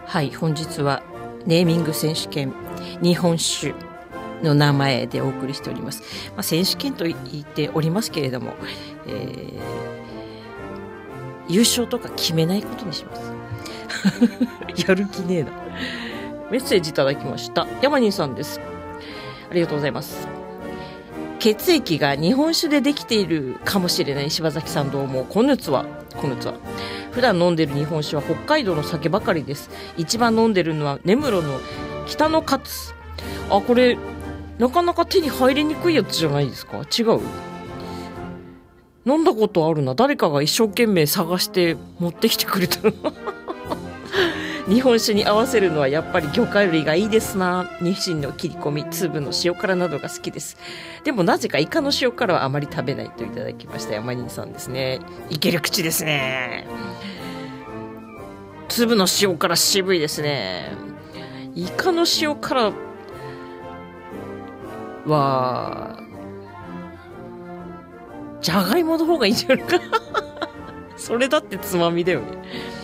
はい、本日はネーミング選手権日本酒の名前でお送りしております。選手権と言っておりますけれども、優勝とか決めないことにしますやる気ねえな。メッセージいただきました。ヤマニンさんです。ありがとうございます。血液が日本酒でできているかもしれない。柴崎さんどうも。こんにちは。普段飲んでる日本酒は北海道の酒ばかりです。一番飲んでるのは根室の北の勝。これなかなか手に入りにくいやつじゃないですか。違う？飲んだことあるな。誰かが一生懸命探して持ってきてくれた日本酒に合わせるのはやっぱり魚介類がいいですな。ニシンの切り込み、粒の塩辛などが好きです。でもなぜかイカの塩辛はあまり食べないといただきました。山人さんですね。いける口ですね。粒の塩辛渋いですね。イカの塩辛はじゃがいもの方がいいんじゃないかそれだってつまみだよね。